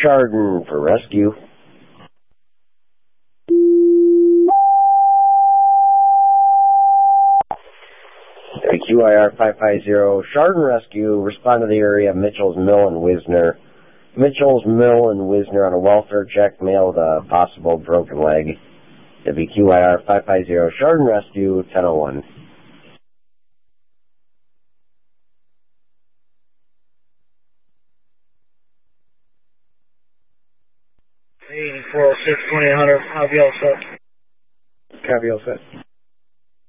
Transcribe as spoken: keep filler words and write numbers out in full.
Chardon for rescue. Q I R five five zero, Chardon Rescue, respond to the area of Mitchell's Mill and Wisner. Mitchell's Mill and Wisner on a welfare check, mailed a possible broken leg. W Q I R five five zero, Chardon Rescue, ten oh one. eighty-four oh six, twenty-eight hundred, I'll be all set. Copy, all set.